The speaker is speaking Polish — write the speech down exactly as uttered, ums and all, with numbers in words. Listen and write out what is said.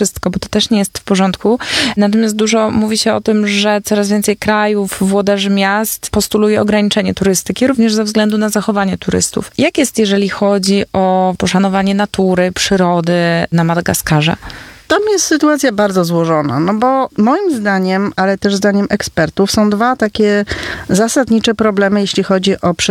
wszystko, bo to też nie jest w porządku. Natomiast dużo mówi się o tym, że coraz więcej krajów, włodarzy miast postuluje ograniczenie turystyki, również ze względu na zachowanie turystów. Jak jest, jeżeli chodzi o poszanowanie natury, przyrody na Madagaskarze? Tam jest sytuacja bardzo złożona, no bo moim zdaniem, ale też zdaniem ekspertów, są dwa takie zasadnicze problemy, jeśli chodzi o przyrodę.